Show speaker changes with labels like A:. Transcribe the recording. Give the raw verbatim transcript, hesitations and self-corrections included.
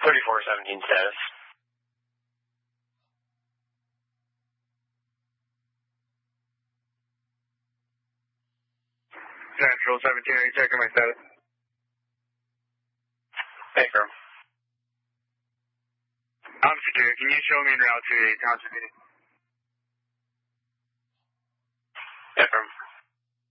A: thirty-four seventeen status.
B: Central seventeen, are you checking my status?
A: Baker.
B: I'm secure. Can you show me en route to a township meeting?